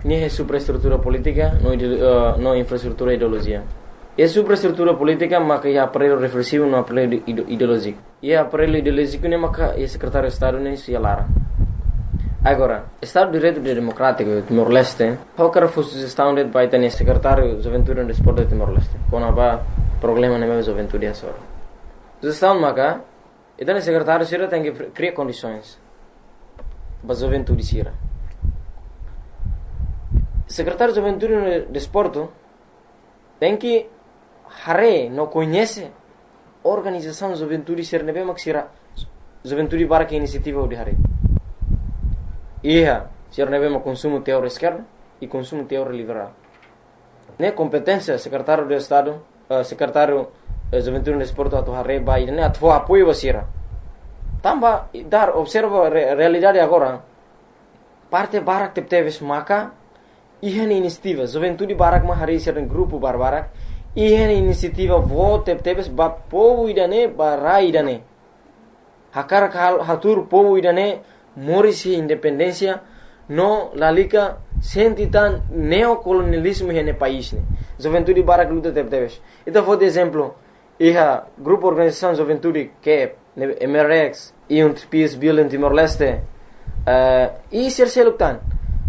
Ini é superestrutura política, não infraestrutura ideologia. E superestrutura política maka ia aparelho reflexivo, não aparelho ideológico. E aparelho ideológico nem maka e secretário de Estado nem se alara. Agora, Estado de Direito Democrático de Timor-Leste, qualquer fosse gestão de baita nem secretário de Juventude e Desporto de Timor-Leste. Quando há problema nem mesmo Juventude só. Gestão maka, então o secretário sira tem que criar condições para a Juventude sira. Secretário de Juventude e Desporto tem que não conhece a organização de Juventude sira nebe maksira Juventude para que iniciativa de hare. Sira nebe ma consumo teórico esquerdo e consumo teórico liberal. Ne competência secretário de Estado, secretário de Juventude e Desporto atu hare ba ne atu apoio sira. Tamba dar observa realidade agora. Parte barak tepteves maka ihan inisiativa Juventude barak ma hari sira grupo barbarak ihan inisiativa vote tepteves ba povo idane ba rai idane. Hakar hatur povo idane morisi independência no lalika sentitan neocolonialismo hene país ne. Juventude barak luta tepteves. Então vou de exemplo, grupo organização Juventude que MRX e Peace Bill em Timor-Leste e Sirseluktan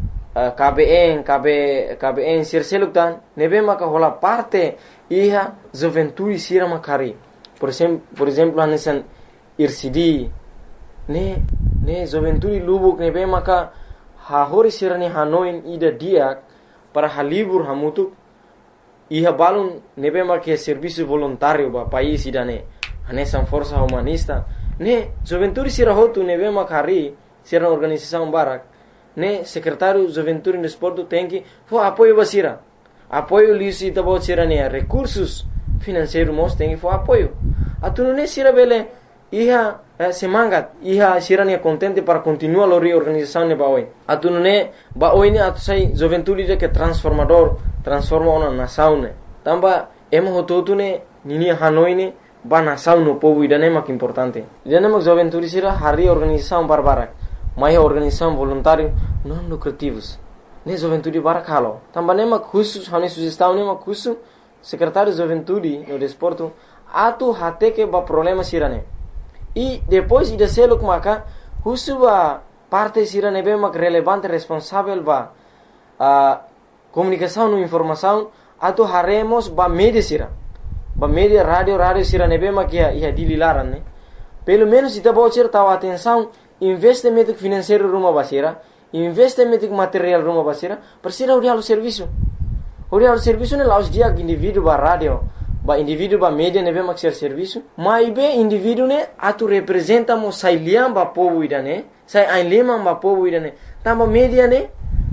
KBN Sirseluktan nebe maka hola parte Juventude sira makari por exemplo hanesan IRCD ne Juventude Lubuk nebe maka hahori sira ne Hanoi ida diak para halibur hamutuk balun nebe maka serviço voluntário ba país ida ne hanesan força humanista ne Juventude sira hotu nebe makari sira organização barak ne secretário Juventude e Desporto tem que apoio basira apoio lisi tabo sira ne recursos financeiros mos tem que apoio atunu ne sira bele semangat sira ne contente para continuar a reorganização ne baoi atunu ne baoi ne atu sai Juventude de que transforma uma nação ne tamba emo hototu ne nini Hanoi ne ba nação no povo idane mak importante idane mak Juventude sira hari organização barbarak mais organização voluntário não lucrativos. Ne Juventude barak halo. Também nema cursos, hane sugestão nema curso secretário de Juventude no Desporto atu hate que ba problema sirane. E depois ida selo kumaka curso ba parte sirane be mak relevante responsável ba comunicação e informação atu haremos ba media sira. Ba media radio sirane be mak ia dililaran ne. Pelo menos ita bocer tahu atenção investimento financeiro rumah basira, investimento material rumah basira, persira urial serviço. Urial serviço ne laus dia indivíduo ba radio, ba indivíduo ba media ne be maxer serviço, mas be indivíduo ne atu representa mo sai liam ba povo idane, sai ainlema ba povo idane. Tamba media ne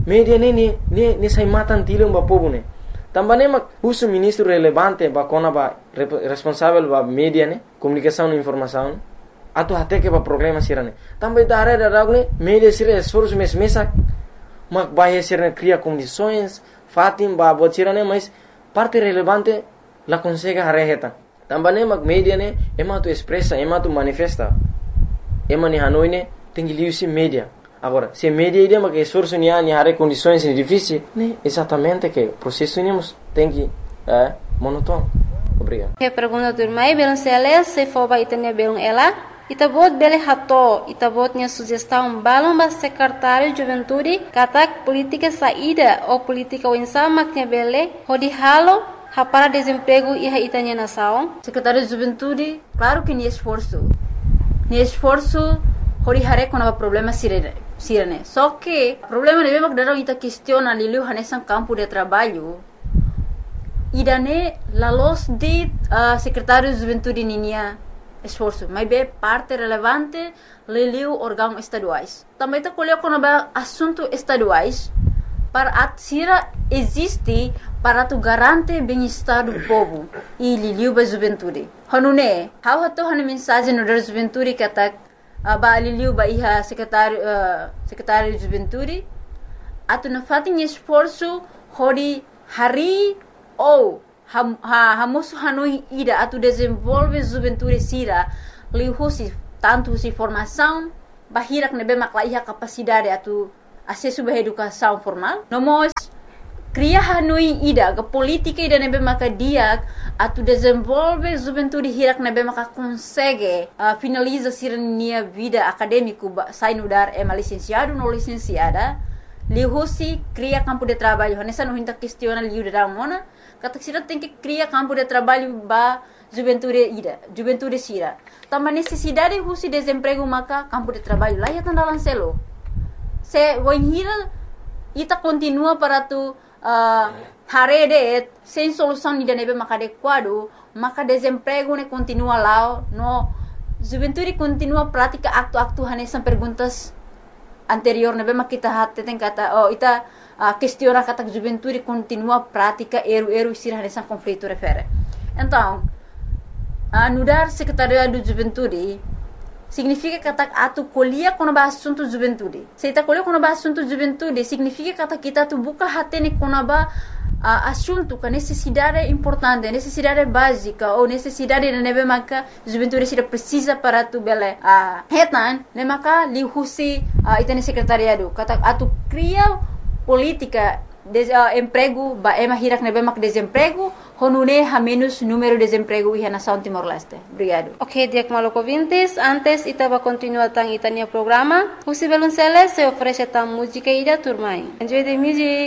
sai matan tilum ba povo ne. Tamba ne mak usu ministro relevante ba kona ba responsável ba media ne, comunicação e informação. Atu hate que ba problema sirane. Também da área da ragne media sira esforço mesak mak bahia sira cria condições fatim ba bot sirane mas parte relevante la consegue hareheta. Também mak media ne ema tu expressa, ema tu manifesta. Ema ni Hanoi ne tem que liusi media. Agora, se media ide mak esforço ni hare condições difíceis, né? Exatamente que processo nemos tem que monótono. Obrigado. Que pergunta turma aí, belum se for ba itanya belum ela. Itabot bele hato, itabotnya sugestão balão ba secretário de Juventude, katak política saída ou política winsa maknya bele, hodi halo, para desemprego e itanya nação. Secretário de Juventude, claro que ni esforço, hodi hare com problema sirene. Só que problema de mesmo que ita questiona lilu hanesan campo de trabalho. Idane lalos de secretário de Juventude ninia esforço, mas bem parte relevante leliu órgãos estaduais. Também está colhendo com assuntos estaduais para a sira existe para tu garante bem-estar do povo e leliu ba juventude. Hanune, how hato hanu mensagem no da juventude que tá ba leliu ba iha secretário de juventude atu na fatin esforço hori hari ou hamosu hanoi ida atu desenvolve juventude sira liu husi tanto si formação bahirak nebe maklaiha capacidade atu acesso à educação formal. Nós cria hanui ida, a política ida nebe maka dia, atu desenvolve juventude hirak nebe maka consegue finaliza sirnia vida acadêmico sai no dar é licenciado ou licenciada, lihusi cria campo de trabalho, nessa não hinta questiona liu da mona, kata sira tem que cria campo de trabalho ba juventude sira. Tama necessidade husi desemprego maka campo de trabalho lá ya tanda lancelo. Se voinhira ita continua para tu harede sem solução de nebe maka adequado, maka desemprego ne continua lá, no juventude continua prática acto hanesan perguntas anterior nebe maka kita hatte tem kata ita questiona kata juventude continua prática eru sira hanesan conflito refere. Então, anudar secretariado do juventude significa kata atu colhia quando ba assunto juventude. Se ita colhia quando ba assunto juventude, significa kata kita tu buka hatene quando ba assunto com necessidade importante, necessidade básica ou necessidade de nebe maka juventude se precisa para tu bele hetan, ne maka li husi itane secretariado. Kata atu cria política emprego ba ema hirak nebe mak desemprego honune ha menos número de desemprego e nação Timor-Leste. Obrigado. Ok, Diak Maloko Vintes, antes itaba continua tang itania programa. Husi Belunceles se oferece tam música ida turmai. Enjoy the music.